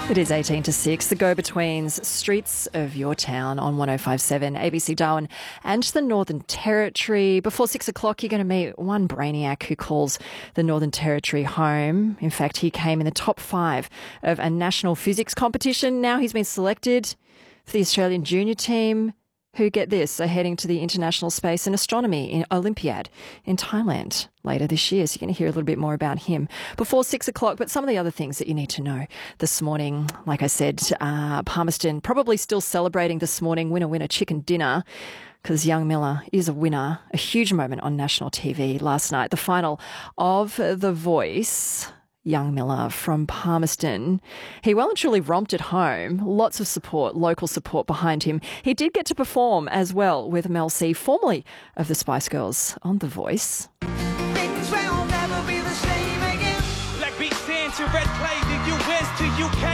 It is 18 to 6, the go-betweens, streets of your town on 105.7, ABC Darwin and the Northern Territory. Before 6 o'clock, you're going to meet one brainiac who calls the Northern Territory home. In fact, he came in the top 5 of a national physics competition. Now he's been selected for the Australian junior team, who, get this, are heading to the International Space and Astronomy Olympiad in Thailand later this year. So you're going to hear a little bit more about him before 6 o'clock. But some of the other things that you need to know this morning, like I said, Palmerston probably still celebrating this morning, winner chicken dinner, because Young Miller is a winner. A huge moment on national TV last night. The final of The Voice. Young Miller from Palmerston. He well and truly romped at home. Lots of support, local support behind him. He did get to perform as well with Mel C, formerly of the Spice Girls, on The Voice. Things will never be the same again. Black Beach, to red clay, the US to UK.